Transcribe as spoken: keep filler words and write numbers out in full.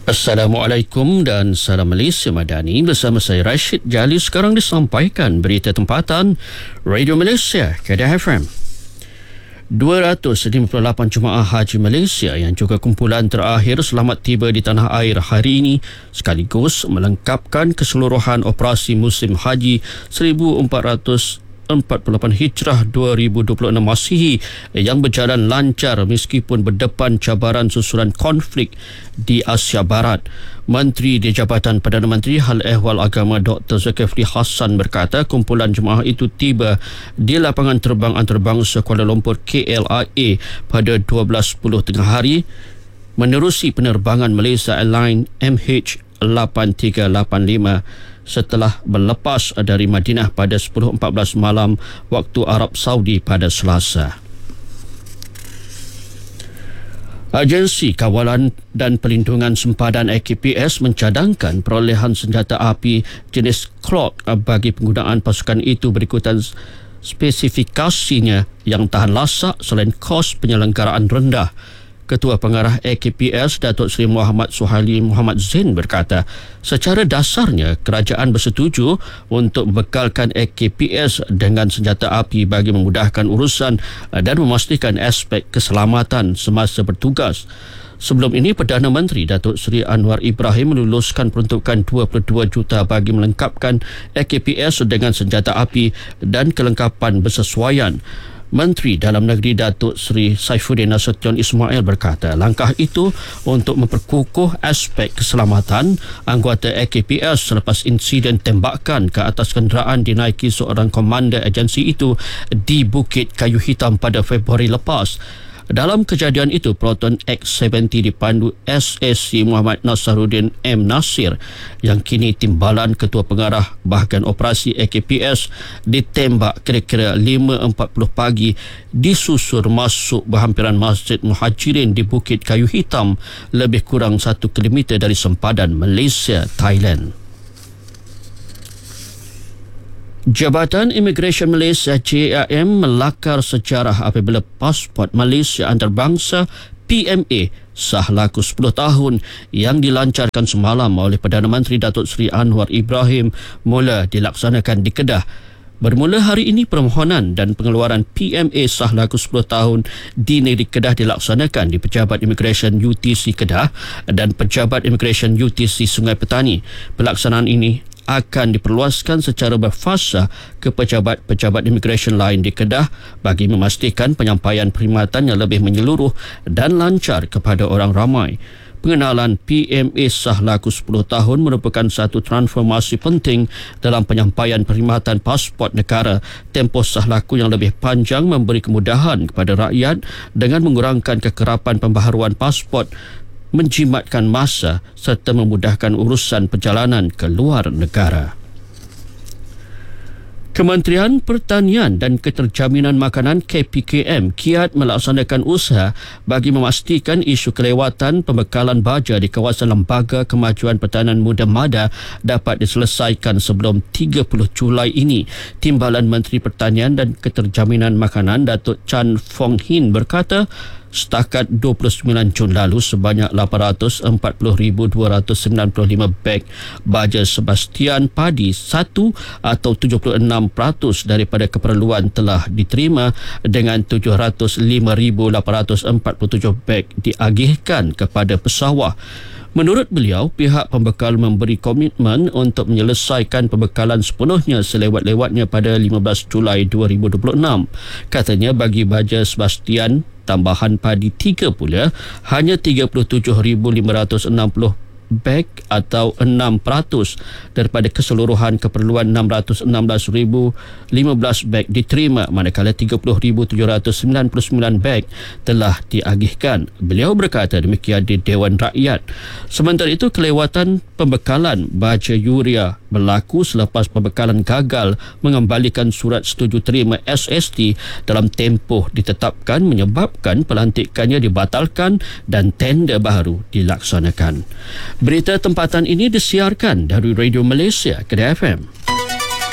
Assalamualaikum dan salam Malaysia Madani. Bersama saya Rashid Jali. Sekarang disampaikan berita tempatan Radio Malaysia Kedah F M. dua ratus lima puluh lapan jemaah haji Malaysia yang juga kumpulan terakhir selamat tiba di tanah air hari ini sekaligus melengkapkan keseluruhan operasi musim haji seribu empat ratus empat puluh lapan Hijrah dua ribu dua puluh enam Masihi yang berjalan lancar meskipun berdepan cabaran susulan konflik di Asia Barat. Menteri di Jabatan Perdana Menteri Hal Ehwal Agama Doktor Zulkifli Hassan berkata kumpulan jemaah itu tiba di lapangan terbang antarabangsa Kuala Lumpur K L I A pada dua belas sepuluh tengah hari menerusi penerbangan Malaysia Airlines M H lapan tiga lapan lima setelah berlepas dari Madinah pada sepuluh empat belas malam waktu Arab Saudi pada Selasa. Agensi Kawalan dan Perlindungan Sempadan A K P S mencadangkan perolehan senjata api jenis Glock bagi penggunaan pasukan itu berikutan spesifikasinya yang tahan lasak selain kos penyelenggaraan rendah. Ketua Pengarah A K P S Datuk Seri Muhammad Suhaili Muhammad Zain berkata, secara dasarnya kerajaan bersetuju untuk membekalkan A K P S dengan senjata api bagi memudahkan urusan dan memastikan aspek keselamatan semasa bertugas. Sebelum ini, Perdana Menteri Datuk Seri Anwar Ibrahim meluluskan peruntukan dua puluh dua juta bagi melengkapkan A K P S dengan senjata api dan kelengkapan bersesuaian. Menteri Dalam Negeri Datuk Seri Saifuddin Nasution Ismail berkata langkah itu untuk memperkukuh aspek keselamatan anggota A K P S selepas insiden tembakan ke atas kenderaan dinaiki seorang komander agensi itu di Bukit Kayu Hitam pada Februari lepas. Dalam kejadian itu, Proton X tujuh puluh dipandu S A C Muhammad Nasaruddin M. Nasir yang kini timbalan Ketua Pengarah Bahagian Operasi A K P S ditembak kira-kira lima empat puluh pagi disusur masuk berhampiran Masjid Muhajirin di Bukit Kayu Hitam lebih kurang satu kilometer dari sempadan Malaysia, Thailand. Jabatan Imigresen Malaysia J I M melakar sejarah apabila pasport Malaysia antarabangsa P M A sah laku sepuluh tahun yang dilancarkan semalam oleh Perdana Menteri Datuk Seri Anwar Ibrahim mula dilaksanakan di Kedah. Bermula hari ini, permohonan dan pengeluaran P M A sah laku sepuluh tahun di negeri Kedah dilaksanakan di Pejabat Imigresen U T C Kedah dan Pejabat Imigresen U T C Sungai Petani. Pelaksanaan ini akan diperluaskan secara berfasa ke pejabat-pejabat imigresen lain di Kedah bagi memastikan penyampaian perkhidmatan yang lebih menyeluruh dan lancar kepada orang ramai. Pengenalan P M A sah laku sepuluh tahun merupakan satu transformasi penting dalam penyampaian perkhidmatan pasport negara. Tempoh sah laku yang lebih panjang memberi kemudahan kepada rakyat dengan mengurangkan kekerapan pembaharuan pasport, menjimatkan masa serta memudahkan urusan perjalanan ke luar negara. Kementerian Pertanian dan Keterjaminan Makanan K P K M kiat melaksanakan usaha bagi memastikan isu kelewatan pembekalan baja di kawasan Lembaga Kemajuan Pertanian Muda MADA dapat diselesaikan sebelum tiga puluh Julai ini. Timbalan Menteri Pertanian dan Keterjaminan Makanan Datuk Chan Fong Hin berkata, setakat dua puluh sembilan Jun lalu sebanyak lapan ratus empat puluh ribu dua ratus sembilan puluh lima beg baja Sebastian padi satu atau tujuh puluh enam peratus daripada keperluan telah diterima dengan tujuh ratus lima ribu lapan ratus empat puluh tujuh beg diagihkan kepada pesawah. Menurut beliau, pihak pembekal memberi komitmen untuk menyelesaikan pembekalan sepenuhnya selewat-lewatnya pada lima belas Julai dua ribu dua puluh enam. Katanya bagi baja Sebastian tambahan padi tiga pula hanya tiga puluh tujuh ribu lima ratus enam puluh beg atau enam peratus daripada keseluruhan keperluan enam ratus enam belas ribu lima belas beg diterima, manakala tiga puluh ribu tujuh ratus sembilan puluh sembilan beg telah diagihkan. Beliau berkata demikian di Dewan Rakyat. Sementara itu, kelewatan pembekalan baja Yuria berlaku selepas pembekalan gagal mengembalikan surat setuju terima S S T dalam tempoh ditetapkan menyebabkan pelantikannya dibatalkan dan tender baru dilaksanakan. Berita tempatan ini disiarkan dari Radio Malaysia Kedah F M.